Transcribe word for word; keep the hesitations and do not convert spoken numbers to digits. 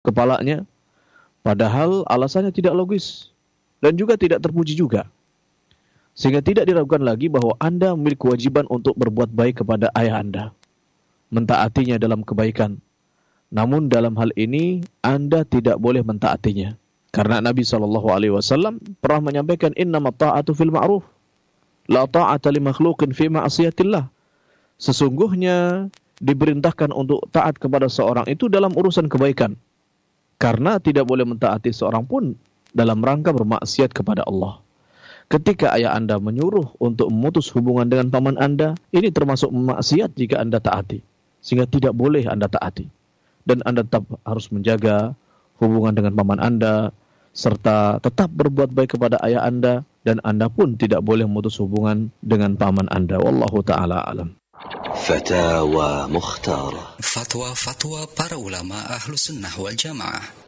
kepalanya, padahal alasannya tidak logis dan juga tidak terpuji juga. Sehingga tidak diragukan lagi bahwa Anda memiliki kewajiban untuk berbuat baik kepada ayah Anda, mentaatinya dalam kebaikan. Namun dalam hal ini Anda tidak boleh mentaatinya, karena Nabi shallallahu alaihi wasallam pernah menyampaikan, innamat ta'atu fil ma'ruf, la ta'ata li makhluqin fi ma'asiyatillah. Sesungguhnya diperintahkan untuk taat kepada seorang itu dalam urusan kebaikan, karena tidak boleh mentaati seorang pun dalam rangka bermaksiat kepada Allah. Ketika ayah Anda menyuruh untuk memutus hubungan dengan paman Anda, ini termasuk maksiat jika Anda taati, sehingga tidak boleh Anda taati. Dan Anda tetap harus menjaga hubungan dengan paman Anda, serta tetap berbuat baik kepada ayah Anda, dan Anda pun tidak boleh memutus hubungan dengan paman Anda. Wallahu ta'ala alam. Fatawa Mukhtar. Fatwa-fatwa para ulama Ahlus Sunnah wal Jamaah